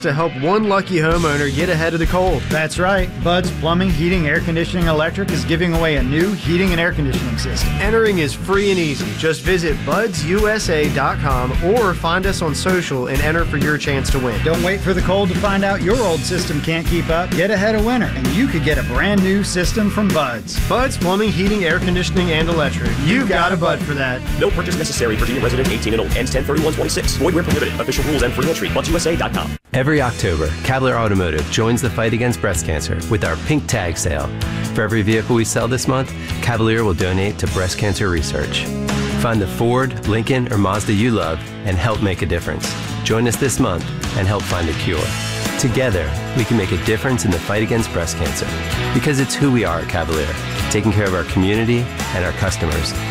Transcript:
to help one lucky homeowner get ahead of the cold. That's right. Bud's Plumbing, Heating, Air Conditioning, Electric is giving away a new heating and air conditioning system. Entering is free and easy. Just visit budsusa.com or find us on social and enter for your chance to win. Don't wait for the cold to find out your old system can't keep up. Get ahead of winter, and you could get a brand new system from Bud's. Bud's Plumbing, Heating, Air Conditioning, and Electric. You've got a Bud for that. No purchase necessary. Virginia resident 18 and old. Ends 10/31/26. Void where prohibited. Official rules and free entry. BudsUSA.com. Every October, Cavalier Automotive joins the fight against breast cancer with our Pink Tag Sale. For every vehicle we sell this month, Cavalier will donate to breast cancer research. Find the Ford, Lincoln, or Mazda you love and help make a difference. Join us this month and help find a cure. Together, we can make a difference in the fight against breast cancer. Because it's who we are at Cavalier, taking care of our community and our customers